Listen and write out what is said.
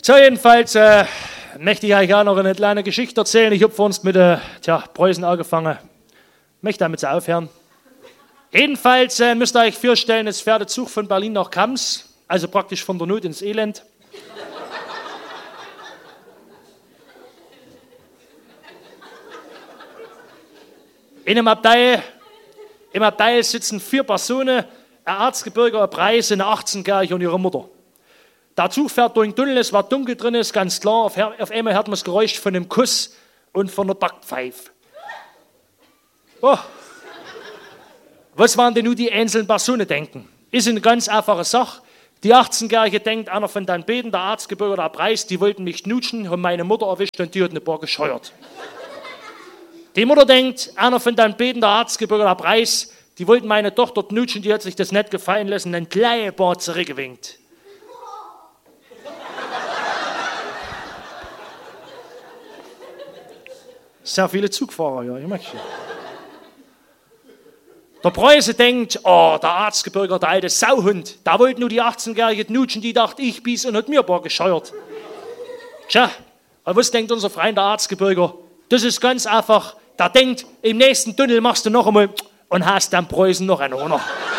So, jedenfalls möchte ich euch auch noch eine kleine Geschichte erzählen. Ich habe vor uns mit Preußen angefangen. Ich möchte damit aufhören. Jedenfalls müsst ihr euch vorstellen, es fährt der Zug von Berlin nach Kams, also praktisch von der Not ins Elend. In einem Abteil sitzen 4 Personen, ein Erzgebirger, ein Preis, eine 18-Jährige und ihre Mutter. Der Zug fährt durch den Tunnel, es war dunkel drin, ist ganz klar. Auf einmal hört man das Geräusch von einem Kuss und von der Backpfeife. Oh. Was waren denn nun die einzelnen Personen denken? Ist eine ganz einfache Sache. Die 18-Jährige denkt, einer von den beiden, der Erzgebirger, der Preis, die wollten mich knutschen, haben meine Mutter erwischt und die hat eine Bar gescheuert. Die Mutter denkt, einer von den beiden, der Erzgebirger, der Preis, die wollten meine Tochter knutschen, die hat sich das nicht gefallen lassen, ein kleines Bar zurückgewinkt. Sehr viele Zugfahrer, ja, ich merke schon. Der Preuße denkt, oh, der Erzgebirger, der alte Sauhund, der wollte nur die 18-Jährige knutschen, die dachte, ich bies und hat mir ein paar gescheuert. Tja, aber was denkt unser Freund der Erzgebirger? Das ist ganz einfach, der denkt, im nächsten Tunnel machst du noch einmal und hast dann Preußen noch einen runter.